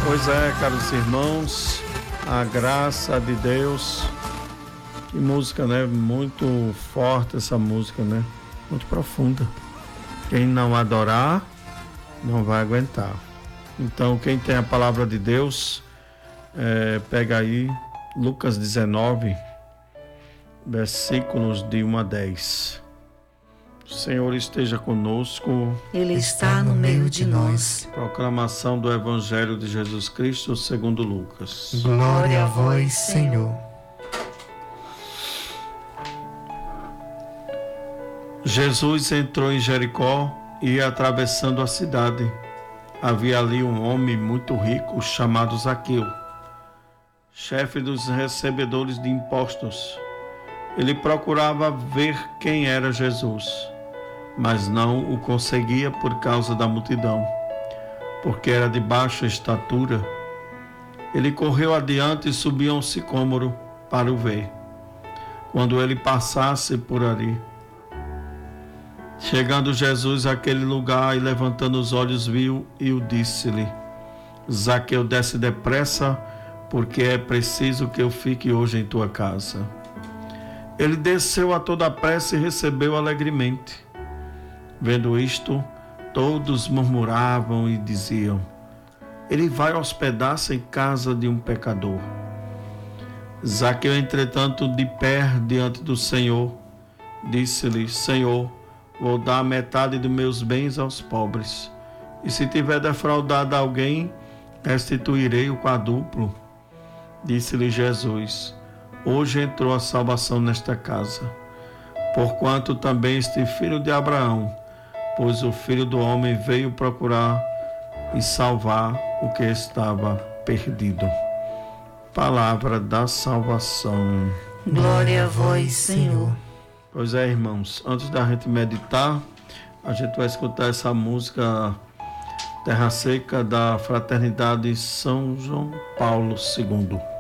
Pois é, caros irmãos, a graça de Deus. Que música, né? Muito forte essa música, né? Muito profunda. Quem não adorar, não vai aguentar. Então, quem tem a palavra de Deus, pega aí Lucas 19, versículos de 1 a 10. O Senhor esteja conosco. Ele está no meio de nós. Proclamação do Evangelho de Jesus Cristo segundo Lucas. Glória a vós, Senhor. Jesus entrou em Jericó e ia atravessando a cidade. Havia ali um homem muito rico chamado Zaqueu, chefe dos recebedores de impostos. Ele procurava ver quem era Jesus, mas não o conseguia por causa da multidão, porque era de baixa estatura. Ele correu adiante e subiu a um sicômoro para o ver, quando ele passasse por ali. Chegando Jesus àquele lugar e levantando os olhos viu e o disse-lhe: Zaqueu, desce depressa, porque é preciso que eu fique hoje em tua casa. Ele desceu a toda pressa e recebeu alegremente. Vendo isto, todos murmuravam e diziam: ele vai hospedar-se em casa de um pecador. Zaqueu, entretanto, de pé diante do Senhor, disse-lhe: Senhor, vou dar metade dos meus bens aos pobres, e se tiver defraudado alguém, restituirei o quádruplo. Disse-lhe Jesus: hoje entrou a salvação nesta casa, porquanto também este filho de Abraão, pois o Filho do Homem veio procurar e salvar o que estava perdido. Palavra da salvação. Glória a vós, Senhor. Pois é, irmãos, antes da gente meditar, a gente vai escutar essa música Terra Seca da Fraternidade São João Paulo II.